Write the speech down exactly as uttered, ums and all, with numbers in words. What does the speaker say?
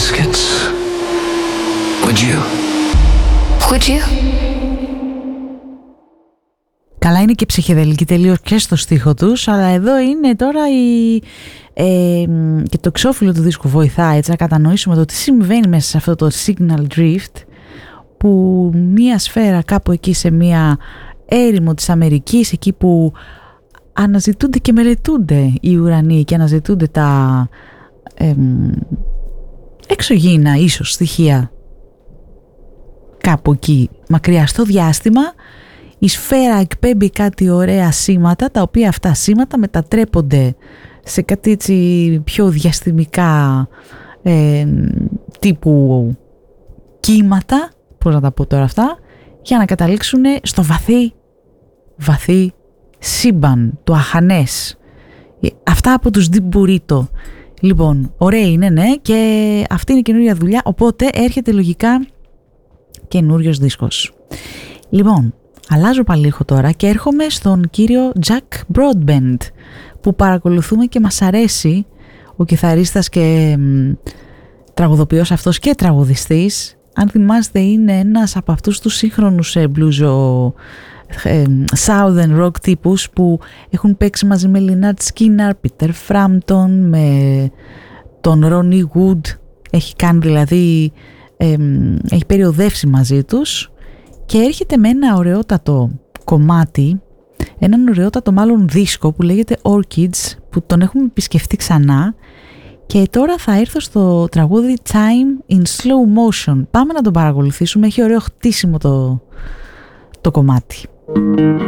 biscuits. Would you? Would you? Καλά, είναι και ψυχεδελική τελείως και στο στίχο τους, αλλά εδώ είναι τώρα η, ε, και το εξώφυλλο του δίσκου βοηθάει έτσι να κατανοήσουμε το τι συμβαίνει μέσα σε αυτό το signal drift, που μία σφαίρα κάπου εκεί σε μία έρημο της Αμερικής, εκεί που αναζητούνται και μελετούνται οι ουρανοί και αναζητούνται τα ε, εξωγήινα ίσως στοιχεία κάπου εκεί μακριά στο διάστημα, η σφαίρα εκπέμπει κάτι ωραία σήματα, τα οποία αυτά σήματα μετατρέπονται σε κάτι έτσι πιο διαστημικά ε, τύπου κύματα, πώς να τα πω τώρα αυτά, για να καταλήξουν στο βαθύ, βαθύ σύμπαν, το αχανές. Αυτά από τους Deep Burrito. Λοιπόν, ωραία είναι, ναι, και αυτή είναι η καινούρια δουλειά, οπότε έρχεται λογικά καινούριος δίσκος. Λοιπόν, αλλάζω πάλι ήχο τώρα και έρχομαι στον κύριο Jack Broadbent, που παρακολουθούμε και μας αρέσει, ο κιθαρίστας και μ, τραγουδοποιός αυτός και τραγουδιστής. Αν θυμάστε, είναι ένας από αυτούς τους σύγχρονους ε, blues ε, southern rock τύπους που έχουν παίξει μαζί με Lynyrd Skynyrd, Peter Frampton, με τον Ronnie Wood. Έχει κάνει δηλαδή, ε, έχει περιοδεύσει μαζί τους και έρχεται με ένα ωραιότατο κομμάτι, έναν ωραιότατο μάλλον δίσκο που λέγεται Orchids, που τον έχουμε επισκεφτεί ξανά, και τώρα θα έρθω στο τραγούδι Time in Slow Motion. Πάμε να τον παρακολουθήσουμε, έχει ωραίο χτίσιμο το, το κομμάτι.